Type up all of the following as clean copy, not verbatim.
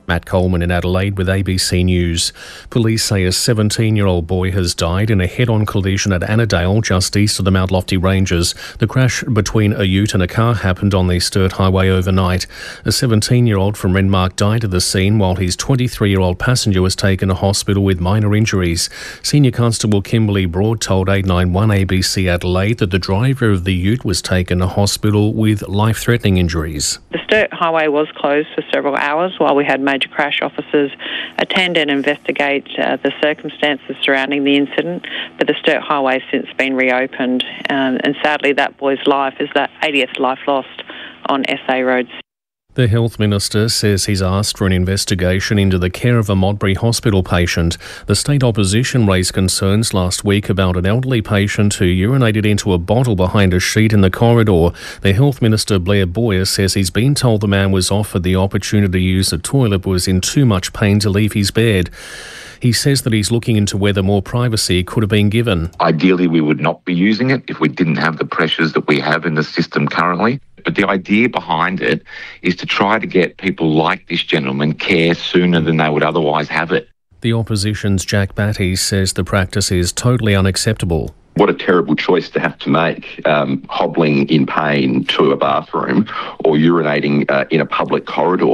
Matt Coleman in Adelaide with ABC News. Police say a 17-year-old boy has died in a head-on collision at Annandale, just east of the Mount Lofty Ranges. The crash between a ute and a car happened on the Sturt Highway overnight. A 17-year-old from Renmark died at the scene, while his 23-year-old passenger was taken to hospital with minor injuries. Senior Constable Kimberly Broad told 891 ABC Adelaide that the driver of the ute was taken to hospital with life-threatening injuries. The Sturt Highway was closed for several hours while we had major crash officers attend and investigate the circumstances surrounding the incident, but the Sturt Highway has since been reopened, and sadly that boy's life is the 80th life lost on SA roads. The Health Minister says he's asked for an investigation into the care of a Modbury Hospital patient. The state opposition raised concerns last week about an elderly patient who urinated into a bottle behind a sheet in the corridor. The Health Minister, Blair Boyer, says he's been told the man was offered the opportunity to use the toilet but was in too much pain to leave his bed. He says that he's looking into whether more privacy could have been given. Ideally, we would not be using it if we didn't have the pressures that we have in the system currently. But the idea behind it is to try to get people like this gentleman care sooner than they would otherwise have it. The opposition's Jack Batty says the practice is totally unacceptable. What a terrible choice to have to make, hobbling in pain to a bathroom or urinating in a public corridor.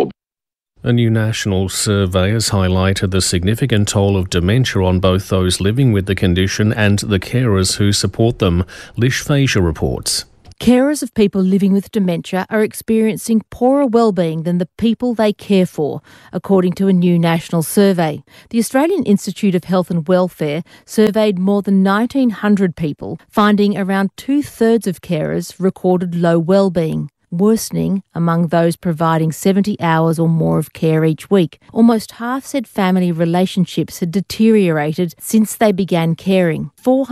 A new national survey has highlighted the significant toll of dementia on both those living with the condition and the carers who support them. Lish Fasia reports. Carers of people living with dementia are experiencing poorer well-being than the people they care for, according to a new national survey. The Australian Institute of Health and Welfare surveyed more than 1,900 people, finding around two-thirds of carers recorded low well-being, worsening among those providing 70 hours or more of care each week. Almost half said family relationships had deteriorated since they began caring.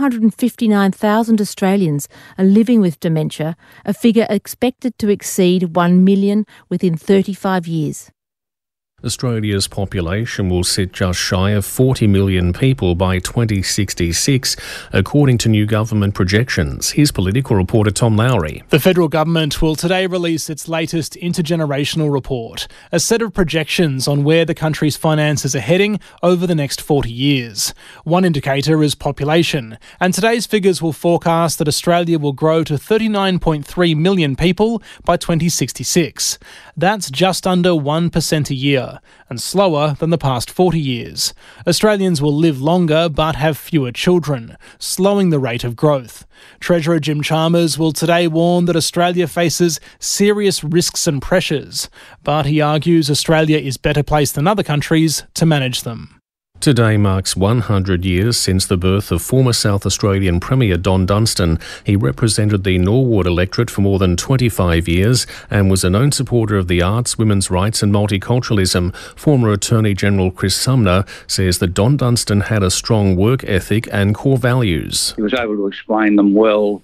459,000 Australians are living with dementia, a figure expected to exceed 1 million within 35 years. Australia's population will sit just shy of 40 million people by 2066, according to new government projections. Here's political reporter Tom Lowry. The federal government will today release its latest intergenerational report, a set of projections on where the country's finances are heading over the next 40 years. One indicator is population, and today's figures will forecast that Australia will grow to 39.3 million people by 2066. That's just under 1% a year, and slower than the past 40 years. Australians will live longer but have fewer children, slowing the rate of growth. Treasurer Jim Chalmers will today warn that Australia faces serious risks and pressures, but he argues Australia is better placed than other countries to manage them. Today marks 100 years since the birth of former South Australian Premier Don Dunstan. He represented the Norwood electorate for more than 25 years and was a known supporter of the arts, women's rights and multiculturalism. Former Attorney General Chris Sumner says that Don Dunstan had a strong work ethic and core values. He was able to explain them well,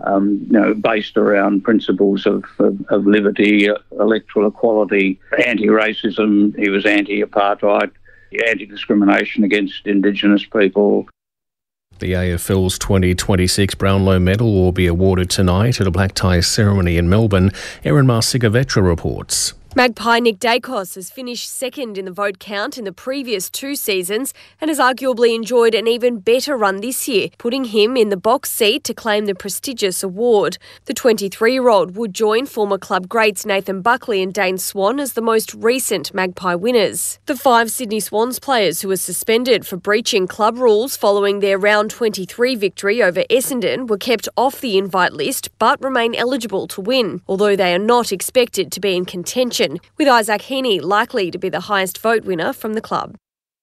based around principles of liberty, electoral equality, anti-racism. He was anti-apartheid, anti-discrimination against Indigenous people. The AFL's 2026 Brownlow Medal will be awarded tonight at a black tie ceremony in Melbourne. Erin Marsicovetra reports. Magpie Nick Dacos has finished second in the vote count in the previous two seasons and has arguably enjoyed an even better run this year, putting him in the box seat to claim the prestigious award. The 23-year-old would join former club greats Nathan Buckley and Dane Swan as the most recent Magpie winners. The 5 Sydney Swans players who were suspended for breaching club rules following their round 23 victory over Essendon were kept off the invite list but remain eligible to win, although they are not expected to be in contention, with Isaac Heaney likely to be the highest vote winner from the club.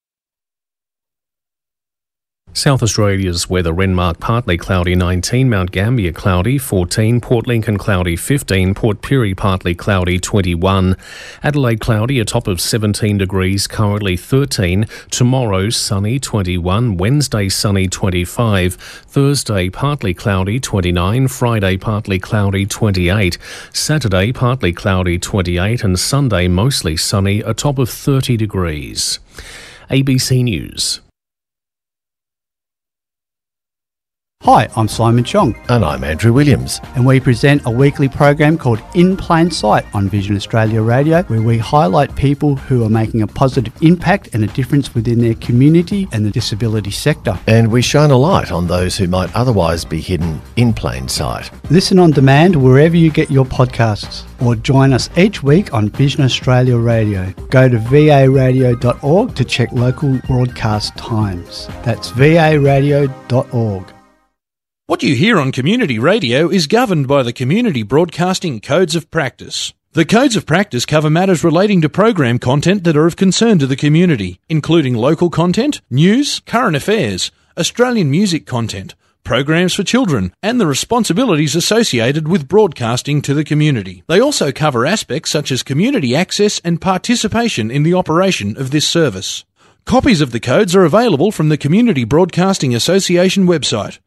South Australia's weather: Renmark partly cloudy 19, Mount Gambier cloudy 14, Port Lincoln cloudy 15, Port Pirie partly cloudy 21, Adelaide cloudy a top of 17 degrees, currently 13, tomorrow sunny 21, Wednesday sunny 25, Thursday partly cloudy 29, Friday partly cloudy 28, Saturday partly cloudy 28 and Sunday mostly sunny, a top of 30 degrees. ABC News. Hi, I'm Simon Chong. And I'm Andrew Williams. And we present a weekly program called In Plain Sight on Vision Australia Radio, where we highlight people who are making a positive impact and a difference within their community and the disability sector. And we shine a light on those who might otherwise be hidden in plain sight. Listen on demand wherever you get your podcasts, or join us each week on Vision Australia Radio. Go to varadio.org to check local broadcast times. That's varadio.org. What you hear on community radio is governed by the Community Broadcasting Codes of Practice. The Codes of Practice cover matters relating to program content that are of concern to the community, including local content, news, current affairs, Australian music content, programs for children, and the responsibilities associated with broadcasting to the community. They also cover aspects such as community access and participation in the operation of this service. Copies of the codes are available from the Community Broadcasting Association website,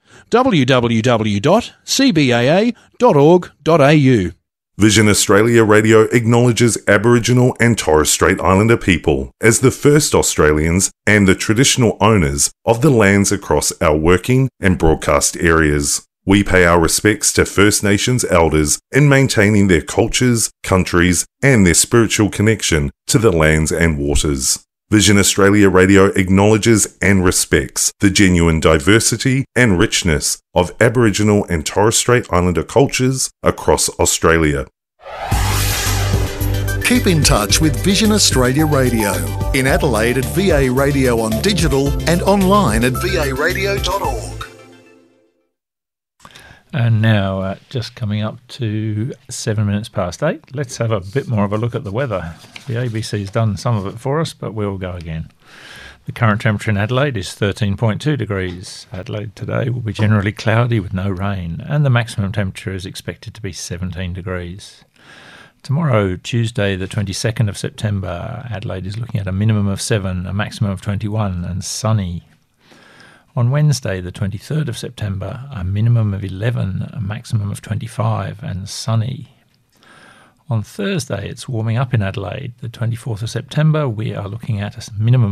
www.cbaa.org.au. Vision Australia Radio acknowledges Aboriginal and Torres Strait Islander people as the first Australians and the traditional owners of the lands across our working and broadcast areas. We pay our respects to First Nations elders in maintaining their cultures, countries, and their spiritual connection to the lands and waters. Vision Australia Radio acknowledges and respects the genuine diversity and richness of Aboriginal and Torres Strait Islander cultures across Australia. Keep in touch with Vision Australia Radio. In Adelaide at VA Radio on digital and online at varadio.org. And now, just coming up to 7 minutes past 8, let's have a bit more of a look at the weather. The ABC's done some of it for us, but we'll go again. The current temperature in Adelaide is 13.2 degrees. Adelaide today will be generally cloudy with no rain, and the maximum temperature is expected to be 17 degrees. Tomorrow, Tuesday, the 22nd of September, Adelaide is looking at a minimum of 7, a maximum of 21, and sunny. On Wednesday, the 23rd of September, a minimum of 11, a maximum of 25, and sunny. On Thursday, it's warming up in Adelaide. The 24th of September, we are looking at a minimum